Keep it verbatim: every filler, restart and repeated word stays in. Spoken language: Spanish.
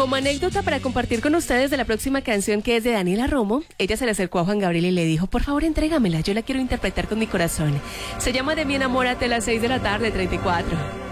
Como anécdota para compartir con ustedes de la próxima canción, que es de Daniela Romo, ella se le acercó a Juan Gabriel y le dijo: por favor, entrégamela, yo la quiero interpretar con mi corazón. Se llama De mi enamórate, a las seis de la tarde, treinta y cuatro.